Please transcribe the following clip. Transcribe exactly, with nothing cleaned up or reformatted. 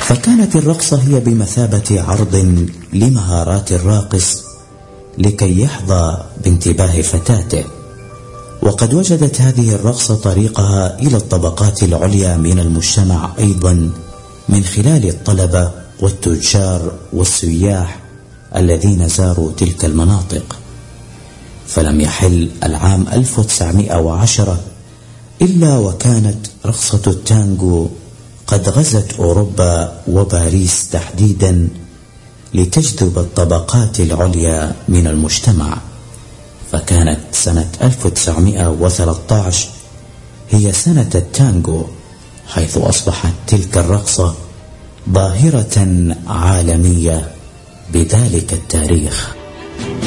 فكانت الرقصة هي بمثابة عرض لمهارات الراقص لكي يحظى بانتباه فتاته. وقد وجدت هذه الرقصة طريقها إلى الطبقات العليا من المجتمع أيضا من خلال الطلبة والتجار والسياح الذين زاروا تلك المناطق. فلم يحل العام ألف وتسعمائة وعشرة إلا وكانت رقصة التانغو قد غزت أوروبا وباريس تحديدا لتجذب الطبقات العليا من المجتمع. فكانت سنة ألف وتسعمائة وثلاثة عشر هي سنة التانغو، حيث أصبحت تلك الرقصة ظاهرة عالمية بذلك التاريخ.